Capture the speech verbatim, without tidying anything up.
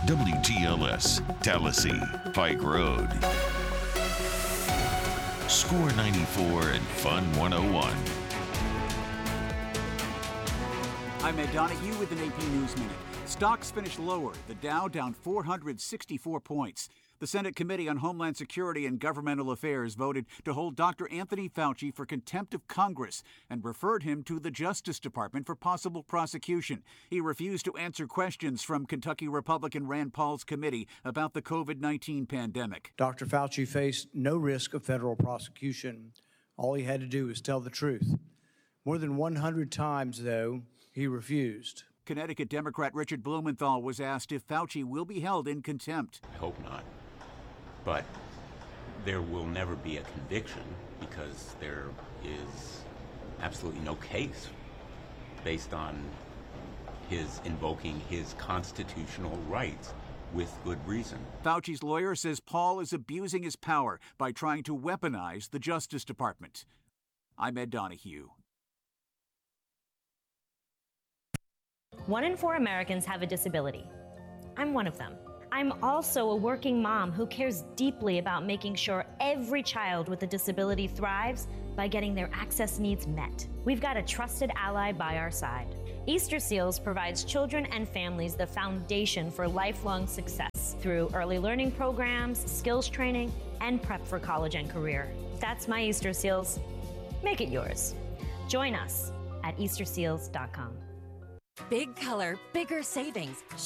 W T L S, Tallahassee, Pike Road. Score ninety-four and Fun one oh one. I'm Ed Donahue with an A P News Minute. Stocks finished lower. The Dow down four hundred sixty-four points. The Senate Committee on Homeland Security and Governmental Affairs voted to hold Doctor Anthony Fauci for contempt of Congress and referred him to the Justice Department for possible prosecution. He refused to answer questions from Kentucky Republican Rand Paul's committee about the covid nineteen pandemic. Doctor Fauci faced no risk of federal prosecution. All he had to do was tell the truth. More than one hundred times, though, he refused. Connecticut Democrat Richard Blumenthal was asked if Fauci will be held in contempt. I hope not. But there will never be a conviction because there is absolutely no case based on his invoking his constitutional rights with good reason. Fauci's lawyer says Paul is abusing his power by trying to weaponize the Justice Department. I'm Ed Donahue. One in four Americans have a disability. I'm one of them. I'm also a working mom who cares deeply about making sure every child with a disability thrives by getting their access needs met. We've got a trusted ally by our side. Easter Seals provides children and families the foundation for lifelong success through early learning programs, skills training, and prep for college and career. That's my Easter Seals. Make it yours. Join us at easter seals dot com. Big color, bigger savings.